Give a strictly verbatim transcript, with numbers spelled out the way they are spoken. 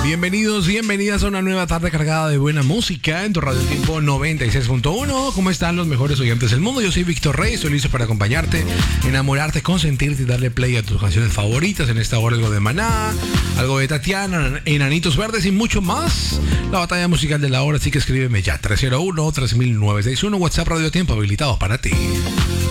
Bienvenidos, bienvenidas a una nueva tarde cargada de buena música en tu Radio Tiempo noventa y seis punto uno. ¿Cómo están los mejores oyentes del mundo? Yo soy Víctor Rey, estoy listo para acompañarte, enamorarte, consentirte y darle play a tus canciones favoritas. En esta hora algo de Maná, algo de Tatiana, Enanitos Verdes y mucho más. La batalla musical de la hora, así que escríbeme ya. tres cero uno, tres mil novecientos sesenta y uno, WhatsApp Radio Tiempo habilitado para ti.